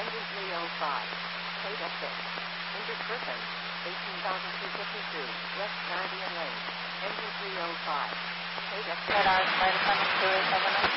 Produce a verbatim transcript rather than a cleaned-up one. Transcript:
Engine three oh five. Plate at six. Injured person. eighteen thousand two hundred fifty-two. West Meridian Lane. Engine three oh five. Plate at six. Radar, flight seven two eight seven.